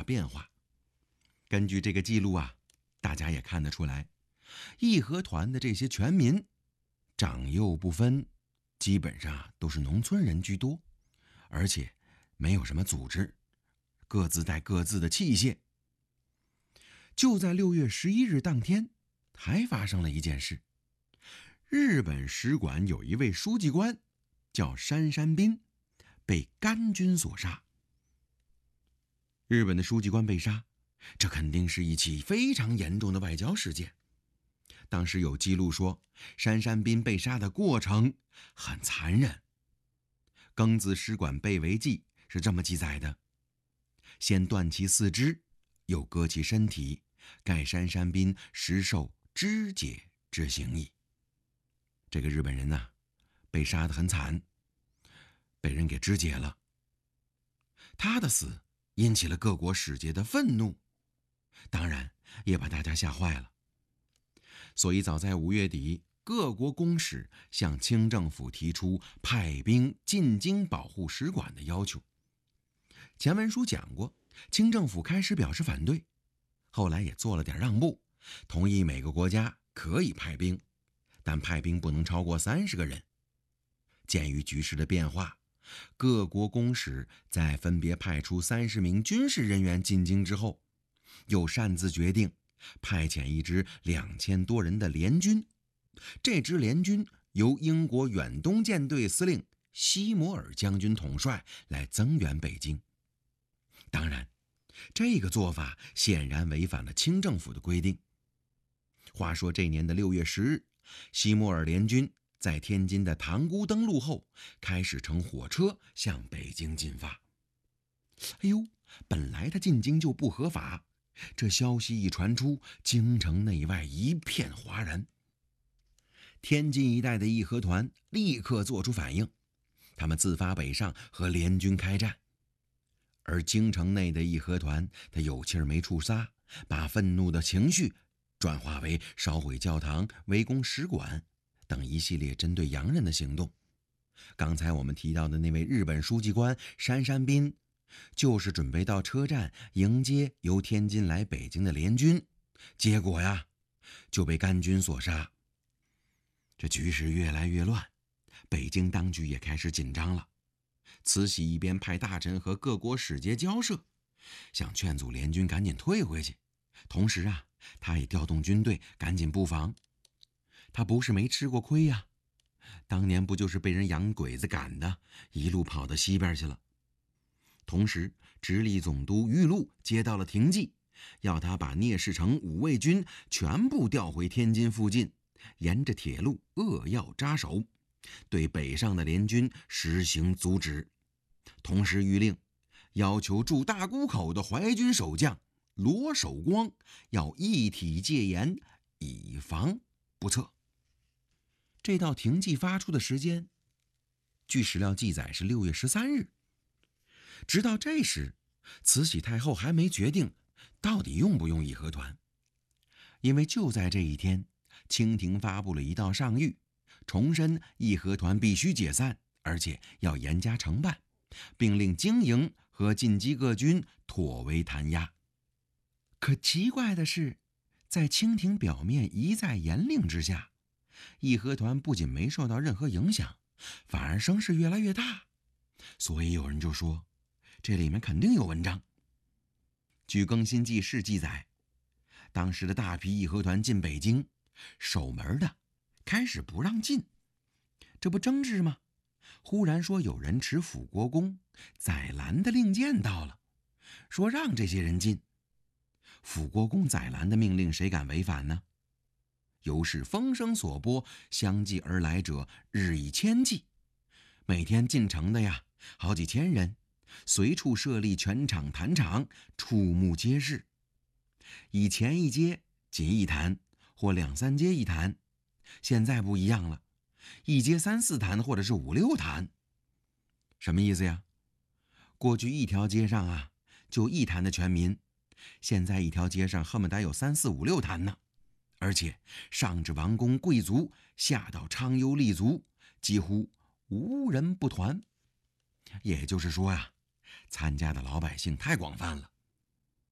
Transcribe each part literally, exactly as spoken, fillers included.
变化。根据这个记录啊，大家也看得出来，义和团的这些全民长幼不分，基本上都是农村人居多，而且没有什么组织，各自带各自的器械。就在六月十一日当天，还发生了一件事。日本使馆有一位书记官叫杉山彬，被甘军所杀。日本的书记官被杀，这肯定是一起非常严重的外交事件。当时有记录说，杉山彬被杀的过程很残忍。庚子使馆被围记是这么记载的：先断其四肢，又割其身体，盖杉山彬实受肢解之刑矣。这个日本人呢、啊，被杀得很惨，被人给肢解了。他的死引起了各国使节的愤怒，当然也把大家吓坏了。所以早在五月底，各国公使向清政府提出派兵进京保护使馆的要求。前文书讲过，清政府开始表示反对，后来也做了点让步，同意每个国家可以派兵，但派兵不能超过三十个人。鉴于局势的变化，各国公使在分别派出三十名军事人员进京之后，又擅自决定派遣一支两千多人的联军。这支联军由英国远东舰队司令西摩尔将军统帅来增援北京。当然，这个做法显然违反了清政府的规定。话说这年的六月十日，西摩尔联军在天津的塘沽登陆后，开始乘火车向北京进发。哎呦，本来他进京就不合法，这消息一传出，京城内外一片哗然。天津一带的义和团立刻做出反应，他们自发北上和联军开战。而京城内的义和团，他有气儿没处撒，把愤怒的情绪转化为烧毁教堂、围攻使馆等一系列针对洋人的行动。刚才我们提到的那位日本书记官杉山彬，就是准备到车站迎接由天津来北京的联军，结果呀，就被甘军所杀。这局势越来越乱，北京当局也开始紧张了。慈禧一边派大臣和各国使节交涉，想劝阻联军赶紧退回去，同时啊，他也调动军队赶紧布防。他不是没吃过亏呀、啊，当年不就是被人洋鬼子赶的，一路跑到西边去了。同时，直隶总督玉禄接到了廷记，要他把聂士成五卫军全部调回天津附近，沿着铁路扼要扎守，对北上的联军实行阻止。同时谕令，要求驻大沽口的淮军守将罗守光要一体戒严，以防不测。这道廷记发出的时间，据史料记载是六月十三日。直到这时，慈禧太后还没决定到底用不用义和团。因为就在这一天，清廷发布了一道上谕，重申义和团必须解散，而且要严加惩办，并令经营和进击各军妥为弹压。可奇怪的是，在清廷表面一再严令之下，义和团不仅没受到任何影响，反而声势越来越大。所以有人就说，这里面肯定有文章。据《更新纪事》记载，当时的大批义和团进北京，守门的开始不让进，这不争执吗？忽然说有人持辅国公载澜的令箭到了，说让这些人进。辅国公载澜的命令谁敢违反呢？由是风声所播，相继而来者日以千计，每天进城的呀好几千人，随处设立拳场坛场，触目皆是。以前一街仅一坛或两三街一坛，现在不一样了，一街三四坛或者是五六坛。什么意思呀？过去一条街上啊就一坛的全民，现在一条街上恨不得有三四五六坛呢。而且上至王公贵族，下到娼优丽族，几乎无人不团。也就是说呀、啊，参加的老百姓太广泛了。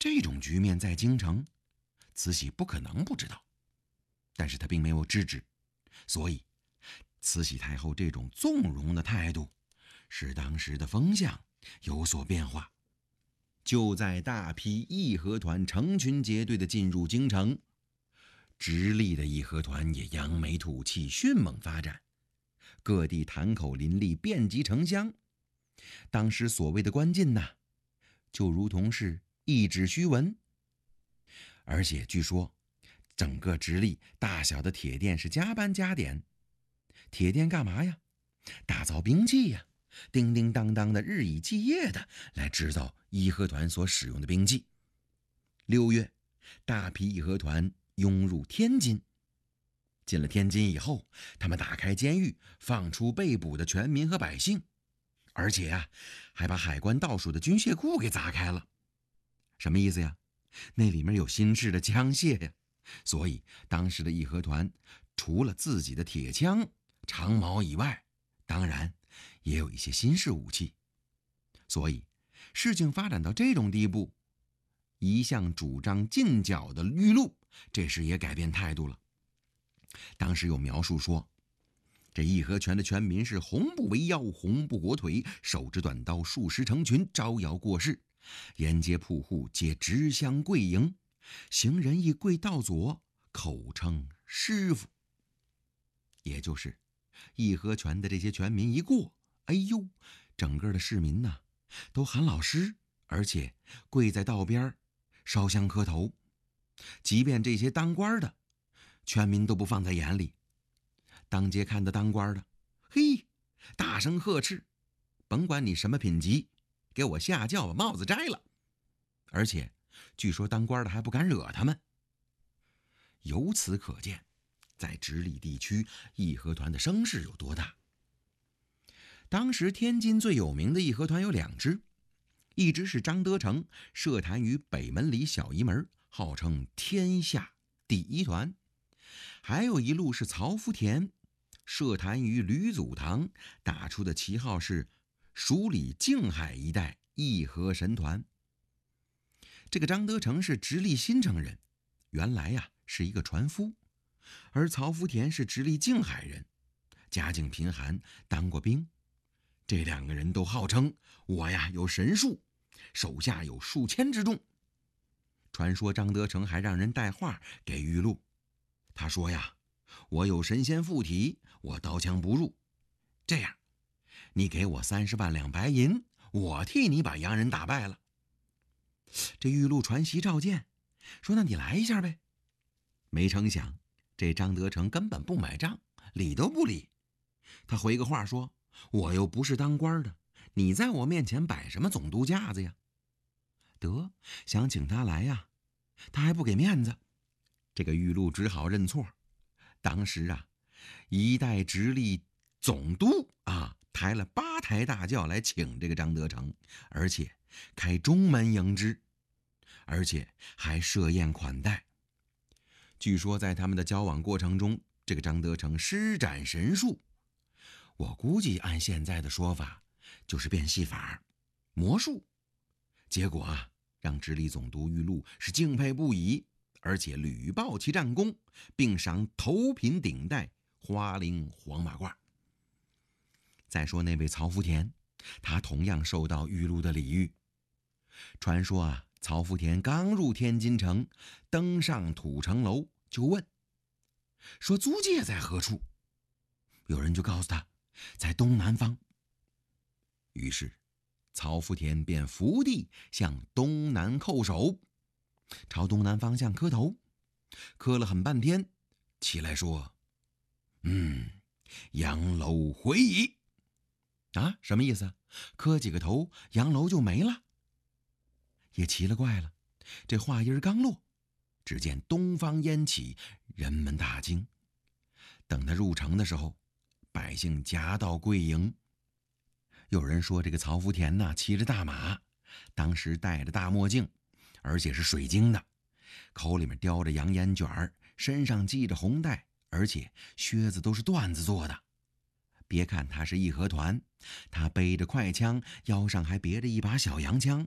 这种局面在京城，慈禧不可能不知道，但是她并没有制止，所以慈禧太后这种纵容的态度，使当时的风向有所变化。就在大批义和团成群结队的进入京城，直隶的义和团也扬眉吐气，迅猛发展，各地潭口林立，遍及城乡。当时所谓的关进呐，就如同是一纸虚文。而且据说，整个直隶大小的铁店是加班加点。铁店干嘛呀？打造兵器呀，叮叮当当的，日以继夜的来制造义和团所使用的兵器。六月，大批义和团涌入天津。进了天津以后，他们打开监狱，放出被捕的全民和百姓，而且啊，还把海关倒数的军械库给砸开了。什么意思呀？那里面有新式的枪械呀，所以当时的义和团除了自己的铁枪、长矛以外，当然也有一些新式武器。所以事情发展到这种地步，一向主张禁剿的玉露这时也改变态度了。当时有描述说，这义和拳的全民是红布为腰，红布裹腿，手执短刀，数十成群，招摇过市，沿街铺户皆直相跪迎，行人亦跪道左，口称师傅。也就是义和拳的这些拳民一过，哎呦，整个的市民呐、啊、都喊老师，而且跪在道边烧香磕头。即便这些当官的全民都不放在眼里，当街看到当官的，嘿，大声呵斥，甭管你什么品级，给我下轿把帽子摘了。而且据说当官的还不敢惹他们。由此可见，在直隶地区义和团的声势有多大。当时天津最有名的义和团有两支，一支是张德成，设坛于北门里小仪门，号称天下第一团。还有一路是曹福田，设坛于吕祖堂，打出的旗号是蜀里静海一带义和神团。这个张德成是直隶新城人，原来呀、啊、是一个船夫，而曹福田是直隶静海人，家境贫寒，当过兵。这两个人都号称我呀有神术，手下有数千之众。传说张德成还让人带话给玉露，他说呀，我有神仙附体，我刀枪不入，这样你给我三十万两白银，我替你把洋人打败了。这玉露传檄召见，说那你来一下呗。没成想这张德成根本不买账，理都不理。他回个话说，我又不是当官的，你在我面前摆什么总督架子呀？得，想请他来呀，他还不给面子。这个玉露只好认错。当时啊，一代直隶总督啊，抬了八抬大轿来请这个张德成，而且开中门迎之，而且还设宴款待。据说在他们的交往过程中，这个张德成施展神术，我估计按现在的说法就是变戏法、魔术。结果啊，让直隶总督玉露是敬佩不已，而且屡报其战功，并赏头品顶戴花翎黄马褂。再说那位曹福田，他同样受到玉露的礼遇。传说啊，曹福田刚入天津城，登上土城楼就问，说租界在何处？有人就告诉他，在东南方。于是曹福田便伏地向东南叩首，朝东南方向磕头，磕了很半天，起来说，嗯，洋楼回矣。啊，什么意思？磕几个头，洋楼就没了？也奇了怪了，这话音刚落，只见东方烟起，人们大惊。等他入城的时候，百姓夹道跪迎。有人说这个曹福田呐，骑着大马，当时戴着大墨镜，而且是水晶的，口里面叼着洋烟卷，身上系着红带，而且靴子都是缎子做的。别看他是义和团，他背着快枪，腰上还别着一把小洋枪，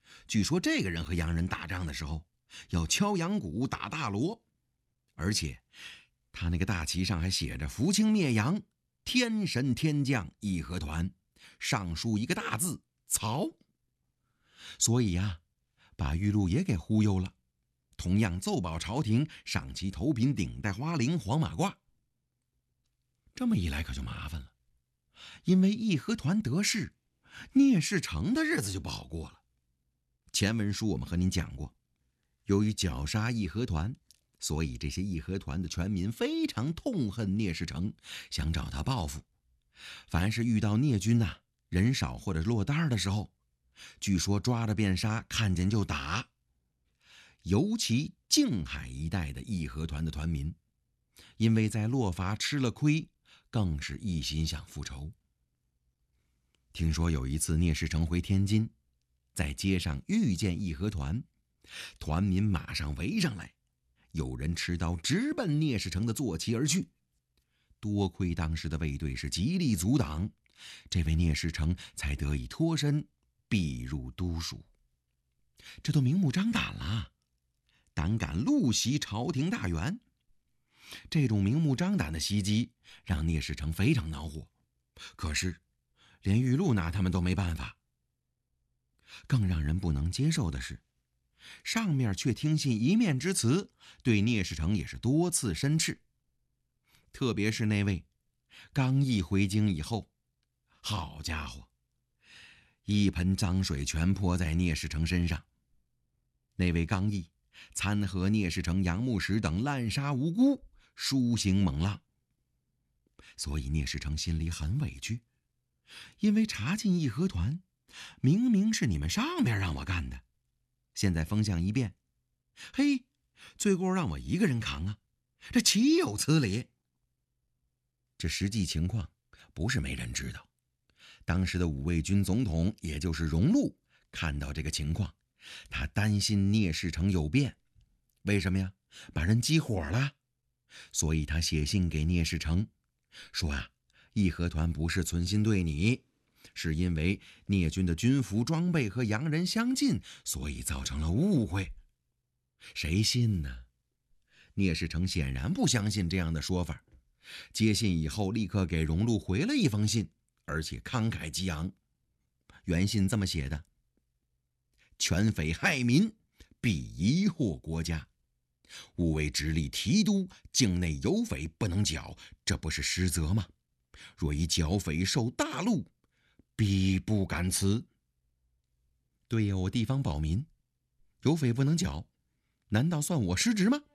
据说这个人和洋人打仗的时候要敲阳鼓打大锣，而且他那个大旗上还写着扶清灭洋，天神天降义和团，上书一个大字曹。所以呀、啊，把玉露也给忽悠了，同样奏报朝廷，赏其头品顶戴花翎黄马褂。这么一来可就麻烦了，因为义和团得势，聂士成的日子就不好过了。前文书我们和您讲过，由于绞杀义和团，所以这些义和团的全民非常痛恨聂士成，想找他报复。凡是遇到聂军呐、啊、人少或者落单的时候，据说抓着便杀，看见就打。尤其静海一带的义和团的团民，因为在洛伐吃了亏，更是一心想复仇。听说有一次聂士成回天津，在街上遇见义和团，团民马上围上来，有人持刀直奔聂士成的坐骑而去。多亏当时的卫队是极力阻挡，这位聂士成才得以脱身，避入都署。这都明目张胆了，胆敢陆袭朝廷大员。这种明目张胆的袭击让聂士成非常恼火，可是连玉露拿他们都没办法。更让人不能接受的是，上面却听信一面之词，对聂士成也是多次申斥。特别是那位刚毅回京以后，好家伙，一盆脏水全泼在聂士成身上。那位刚毅参合聂士成、杨牧石等滥杀无辜，书行猛浪。所以聂士成心里很委屈，因为查禁义和团明明是你们上边让我干的，现在风向一变，嘿，罪过让我一个人扛啊，这岂有此理？这实际情况不是没人知道。当时的五位军总统，也就是荣禄，看到这个情况，他担心聂士成有变。为什么呀？把人激火了。所以他写信给聂士成，说啊，义和团不是存心对你，是因为聂军的军服装备和洋人相近，所以造成了误会。谁信呢？聂士成显然不相信这样的说法，接信以后立刻给荣禄回了一封信，而且慷慨激昂。原信这么写的：权匪害民，必疑惑国家，吾为直隶提督，境内有匪不能剿，这不是失责吗？若以剿匪受大戮，必不敢辞。对呀，我地方保民，有匪不能剿，难道算我失职吗？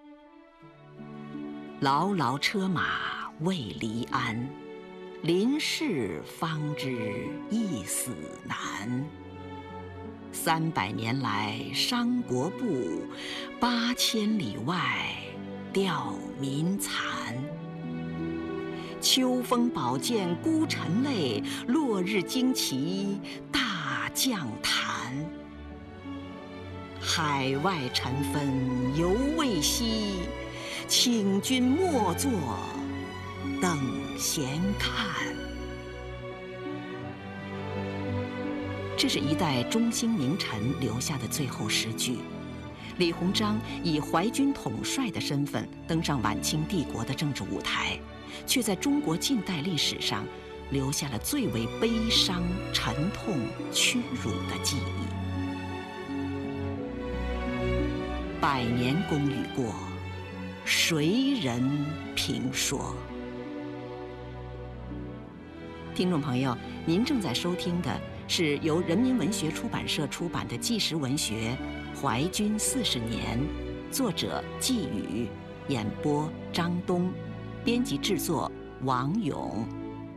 牢牢车马未离鞍，临事方知一死难。三百年来伤国不，八千里外吊民残。秋风宝剑孤臣泪，落日旌旗大将坛。海外尘纷犹未息，请君莫作等闲看。这是一代中兴名臣留下的最后诗句。李鸿章以淮军统帅的身份登上晚清帝国的政治舞台，却在中国近代历史上留下了最为悲伤、沉痛、屈辱的记忆。百年功与过，谁人评说？听众朋友，您正在收听的是由人民文学出版社出版的纪实文学《淮军四十年》，作者季宇，演播张东，编辑制作王勇。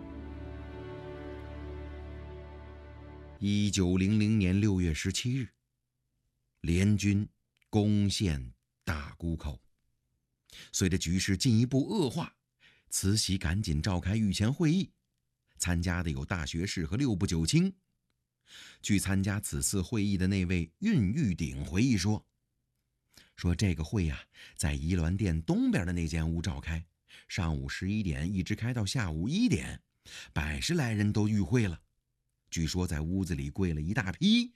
一九零零年六月十七日，联军攻陷大沽口。随着局势进一步恶化，慈禧赶紧召开御前会议，参加的有大学士和六部九卿。据参加此次会议的那位恽玉鼎回忆说，说这个会啊，在颐銮殿东边的那间屋召开，上午十一点一直开到下午一点，百十来人都与会了。据说在屋子里跪了一大批，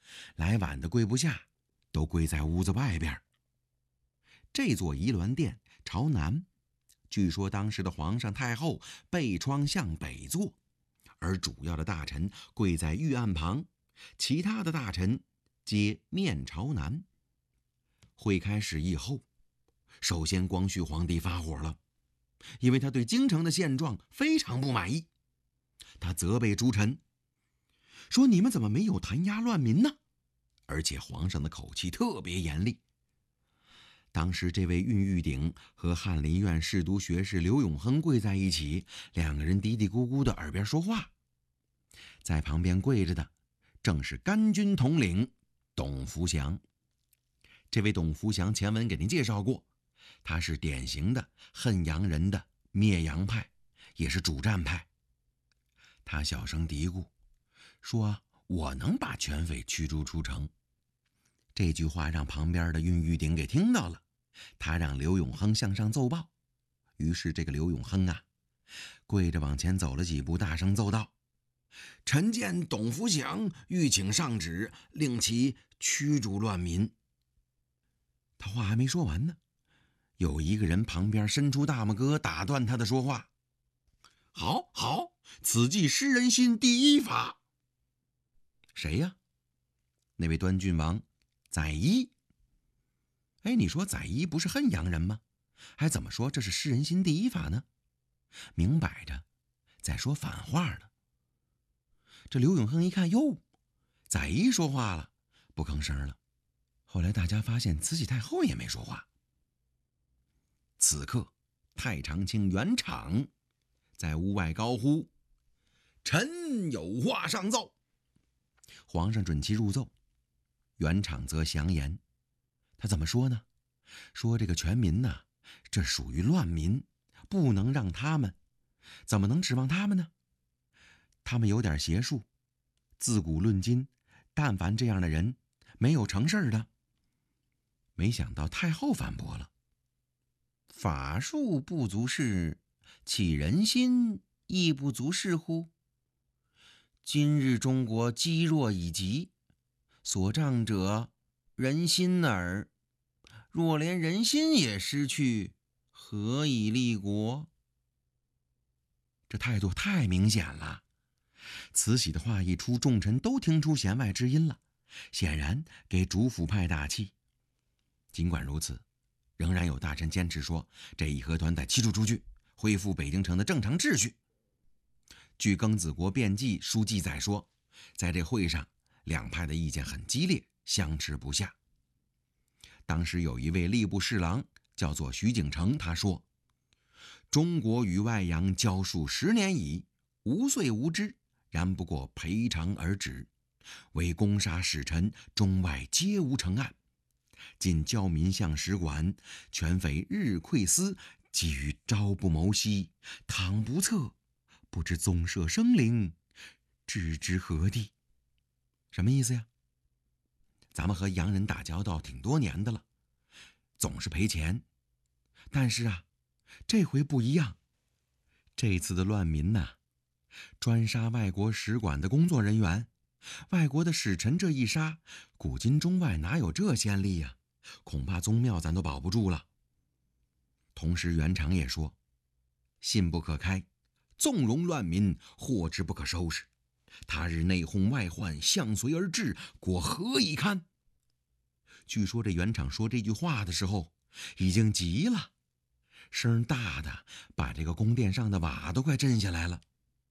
来晚的跪不下，都跪在屋子外边。这座仪銮殿朝南，据说当时的皇上太后背窗向北坐，而主要的大臣跪在御案旁，其他的大臣皆面朝南。会开始议后，首先光绪皇帝发火了，因为他对京城的现状非常不满意。他责备诸臣说：“你们怎么没有弹压乱民呢？”而且皇上的口气特别严厉。当时这位恽玉鼎和翰林院侍读学士刘永亨跪在一起，两个人嘀嘀咕咕的耳边说话。在旁边跪着的正是甘军统领董福祥。这位董福祥前文给您介绍过，他是典型的恨洋人的灭洋派，也是主战派。他小声嘀咕说：“我能把权匪驱逐出城。”这句话让旁边的恽玉鼎给听到了，他让刘永亨向上奏报。于是这个刘永亨啊，跪着往前走了几步，大声奏道：“臣见董福祥欲请上旨，令其驱逐乱民。”他话还没说完呢，有一个人旁边伸出大拇哥打断他的说话：“好好，此即失人心第一法。”谁呀？那位端郡王载漪。哎，你说载漪不是恨洋人吗？还怎么说这是失人心第一法呢？明摆着在说反话呢。这刘永亨一看，哟，载漪说话了，不吭声了。后来大家发现慈禧太后也没说话。此刻太常卿袁敞在屋外高呼：“臣有话上奏。”皇上准其入奏。袁敞则详言，他怎么说呢？说这个全民呐，这属于乱民，不能让他们，怎么能指望他们呢？他们有点邪术，自古论今，但凡这样的人，没有成事的。没想到太后反驳了：“法术不足事，岂人心亦不足事乎？今日中国积弱已极，所仗者人心耳。若连人心也失去，何以立国？”这态度太明显了。慈禧的话一出，众臣都听出弦外之音了，显然给主府派打气。尽管如此，仍然有大臣坚持说这义和团得驱逐出去，恢复北京城的正常秩序。据庚子国变记书记载说，在这会上两派的意见很激烈，相持不下。当时有一位吏部侍郎叫做徐景成，他说：“中国与外洋交数十年矣，无遂无知，然不过赔偿而止。为攻杀使臣，中外皆无成案。今教民相使馆，全匪日窥私，基于朝不谋夕，倘不测，不知宗社生灵，置之何地？”什么意思呀？咱们和洋人打交道挺多年的了，总是赔钱，但是啊，这回不一样。这次的乱民呐、啊，专杀外国使馆的工作人员，外国的使臣这一杀，古今中外哪有这先例呀、啊？恐怕宗庙咱都保不住了。同时袁敞也说：“信不可开，纵容乱民，祸之不可收拾。他日内讧外患相随而至，国何以堪？”据说这袁敞说这句话的时候已经急了，声大的把这个宫殿上的瓦都快震下来了。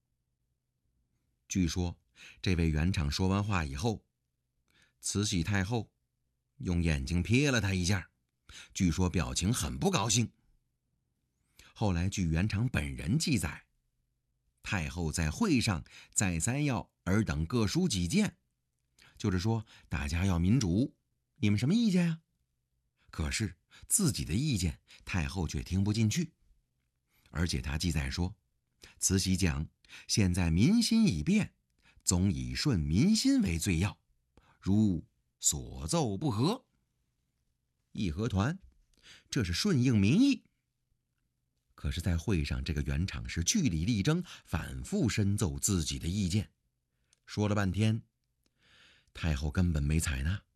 据说这位袁敞说完话以后，慈禧太后用眼睛瞥了他一下，据说表情很不高兴。后来据袁敞本人记载，太后在会上再三要尔等各抒己见，就是说大家要民主，你们什么意见呀？可是自己的意见太后却听不进去。而且他记载说，慈禧讲，现在民心已变，总以顺民心为最要，如所奏不合。义和团这是顺应民意。可是在会上，这个袁敞是据理力争，反复深奏自己的意见，说了半天， 太后根本没采纳。